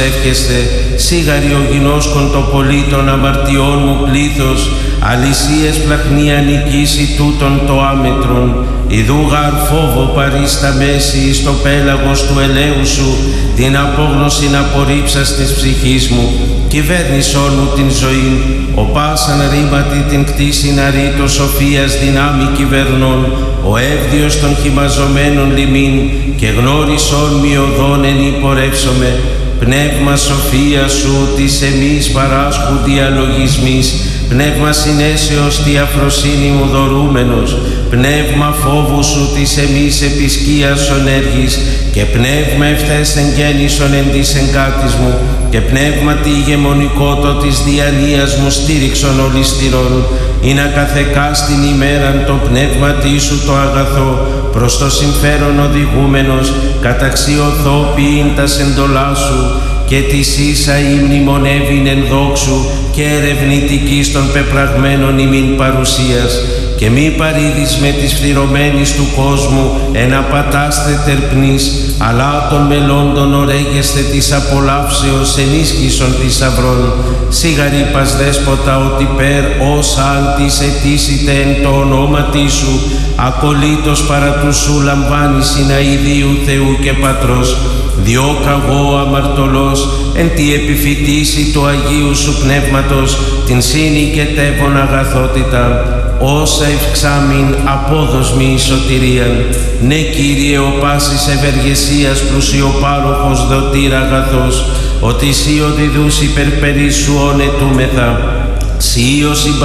προσεύχεστε, σίγαρη ο γινώσκον το πολίτων αμαρτιών μου πλήθος, αλυσίες πλαχνία νικήσει τούτον το άμετρον, ιδού γαρ φόβο παρίστα μέση στο πέλαγος του ελέου σου, την απόγνωση να απορρίψας της ψυχής μου, κυβέρνησόν μου την ζωή, ο πάσαν ρήματι την κτήσιν αρήτω σοφίας δυνάμει κυβερνών, ο εύδιος των χυμαζομένων λιμήν, και γνώρισόν μη οδόν εν υπορεύσομαι, πνεύμα σοφία σου της εμείς παράσχου διαλογισμής, πνεύμα συνέσεως τη αφροσύνη μου δωρούμενος, πνεύμα φόβου σου της εμείς επισκίας ονέργης, και πνεύμα ευθέσεν γέννησον εν της εγκάτης μου, και πνεύμα τη ηγεμονικότο της διανοίας μου στήριξον ολιστηρών, ή να καθεκάς την ημέραν το πνεύματί σου το αγαθό, προς το συμφέρον οδηγούμενος, καταξιωθώ ποιήν τας εντολάς σου, και της ίσα η μνημονεύειν εν δόξου, και ερευνητικής των πεπραγμένων ημίν παρουσίας, και μη παρήδεις με της φθηρωμένης του κόσμου εν απατάστε τερπνής, αλλά των μελώντων ορέγεστε της απολαύσεως ενίσχυσον θησαυρών. Σίγαρη πας δέσποτα ότι πέρ όσα αν της αιτήσετε εν το ονόματί σου, ακολήτως παρά του σου λαμβάνεις συναηδίου Θεού και Πατρός, διώκαγώ αμαρτωλός εν τη επιφυτίση του Αγίου σου Πνεύματος την συνικετεύων αγαθότητα, όσα ευξάμειν απόδοσμη η σωτηρίαν. Ναι, Κύριε, ο πάσης ευεργεσίας πλουσιοπάροχος δοτήρ αγαθός, ότι σύ ο διδούς υπερπερίσσου όνετούμεθα, σύ